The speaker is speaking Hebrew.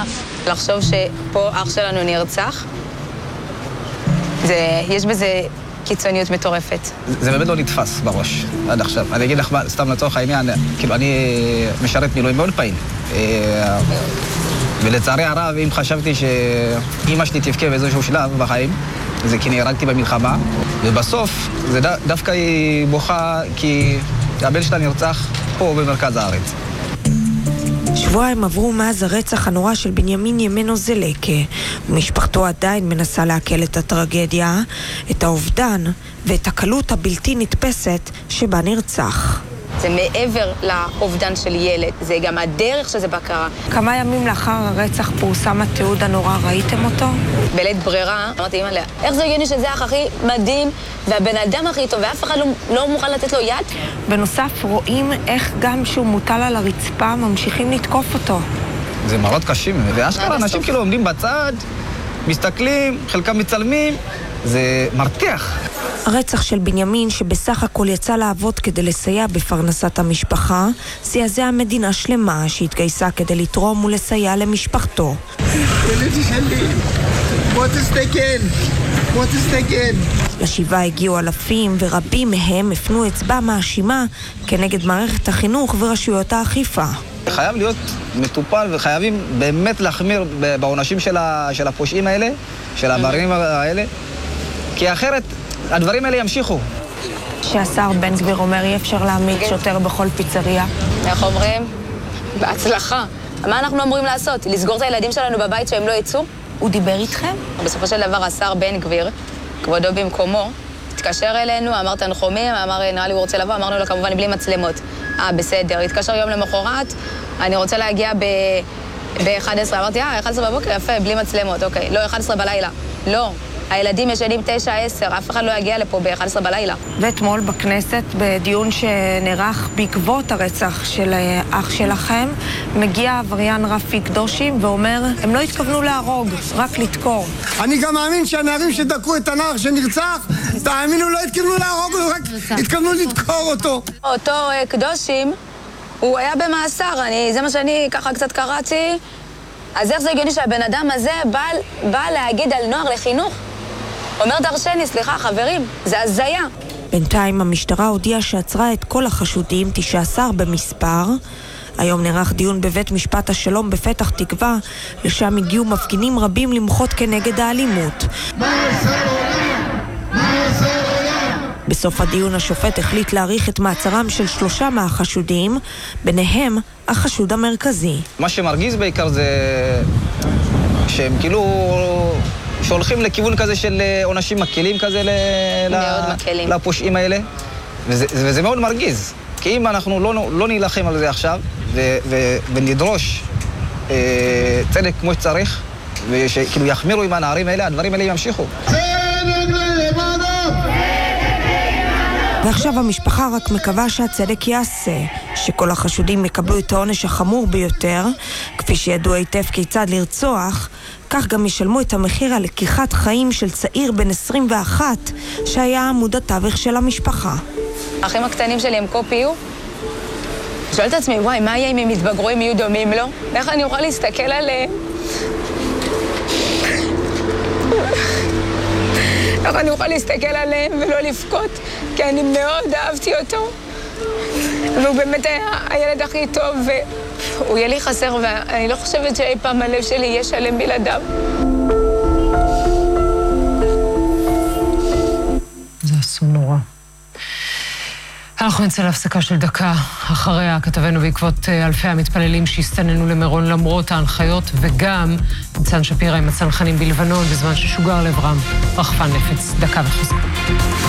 לחשוב שפה אח שלנו נרצח, יש בזה קיצוניות מטורפת. זה באמת לא נתפס בראש עד עכשיו. אני אגיד לך מה, סתם לצורך העניין, כאילו אני משרת מילואים מאוד פעיל. ולצערי הרב, אם חשבתי שאמא שלי תבכה באיזשהו שלב בחיים, זה כי נהרגתי במלחמה, ובסוף זה דווקא היא בוכה כי הבן שלה נרצח פה במרכז הארץ. שבועיים עברו מאז הרצח הנורא של בנימין ימנו זלקה, ומשפחתו עדיין מנסה לעכל את הטרגדיה, את האובדן ואת הקלות הבלתי נתפסת שבה נרצח. זה מעבר לאובדן של ילד, זה גם הדרך שזה בקרה. כמה ימים לאחר הרצח פורסם התיעוד הנורא, ראיתם אותו? בלית ברירה, אמרתי אמא, איך זה הגיוני שזה אח הכי מדהים והבן אדם הכי טוב ואף אחד לא מוכן לתת לו יד? בנוסף רואים איך גם שהוא מוטל על הרצפה ממשיכים לתקוף אותו. זה מראות קשים, ואשכרה אנשים כאילו עומדים בצד, מסתכלים, חלקם מצלמים, זה מרתיח. הרצח של בנימין, שבסך הכל יצא לעבוד כדי לסייע בפרנסת המשפחה, זעזע מדינה שלמה שהתגייסה כדי לתרום ולסייע למשפחתו. ילדי שלי, בוא תסתכל. לשבעה הגיעו אלפים, ורבים מהם הפנו אצבע מאשימה כנגד מערכת החינוך ורשויות האכיפה. חייב להיות מטופל וחייבים באמת להחמיר בעונשים של הפושעים האלה, של העבריינים האלה, כי אחרת הדברים האלה ימשיכו. שהשר בן גביר אומר אי אפשר להעמיד שוטר בכל פיצריה. איך אומרים? בהצלחה. מה אנחנו אמורים לעשות? לסגור את הילדים שלנו בבית שהם לא יצאו? הוא דיבר איתכם? בסופו של דבר השר בן גביר, כבודו במקומו, התקשר אלינו, אמר תנחומים, אמר נראה לי הוא רוצה לבוא, אמרנו לו כמובן בלי מצלמות. בסדר, התקשר יום למחרת, אני רוצה להגיע ב-11, אמרתי 11 בבוקר, יפה, בלי מצלמות, אוקיי. לא, 11 בלילה. לא. הילדים ישנים 9-10, אף אחד לא יגיע לפה ב-11 בלילה. ואתמול בכנסת, בדיון שנערך בעקבות הרצח של אח שלכם, מגיע עבריין רפי קדושים ואומר, הם לא התכוונו להרוג, רק לדקור. אני גם מאמין שהנערים שדקרו את הנער שנרצח, תאמינו, לא התכוונו להרוג, רק התכוונו לדקור אותו. אותו קדושים, הוא היה במאסר, זה מה שאני ככה קצת קראתי, אז איך זה הגיוני שהבן אדם הזה בא להגיד על נוער לחינוך? אומר דרשני, סליחה, חברים, זה הזיה. בינתיים המשטרה הודיעה שעצרה את כל החשודים, 19 במספר. היום נערך דיון בבית משפט השלום בפתח תקווה, לשם הגיעו מפגינים רבים למחות כנגד האלימות. בסוף הדיון השופט החליט להאריך את מעצרם של 3 מהחשודים, ביניהם החשוד המרכזי. מה שמרגיז בעיקר זה שהם כאילו שהולכים לכיוון כזה של עונשים מקלים כזה לפושעים האלה, וזה מאוד מרגיז. כי אם אנחנו לא נילחם על זה עכשיו ונדרוש צדק כמו שצריך, ושכאילו יחמירו עם הנערים האלה, הדברים האלה ימשיכו. ועכשיו המשפחה רק מקווה שהצדק יעשה, שכל החשודים יקבלו את העונש החמור ביותר, כפי שידעו היטב כיצד לרצוח, כך גם ישלמו את המחיר על לקיחת חיים של צעיר בן 21, שהיה עמוד התווך של המשפחה. האחים הקטנים שלי הם קופיו. שואלת את עצמי, וואי, מה יהיה אם הם יתבגרו, אם יהיו דומים לו? איך אני אוכל להסתכל עליהם? איך אני אוכל להסתכל עליהם ולא לבכות? כי אני מאוד אהבתי אותו. והוא באמת היה הילד הכי טוב, והוא יהיה לי חסר, ואני לא חושבת שאי פעם הלב שלי יהיה שלם בלעדיו. זה אסון נורא. אנחנו נצא להפסקה של דקה. אחריה כתבנו בעקבות אלפי המתפללים שהסתננו למירון למרות ההנחיות, וגם ניצן שפירא עם הצנחנים בלבנון בזמן ששוגר לעברם רחפן נפץ. דקה וחוזר.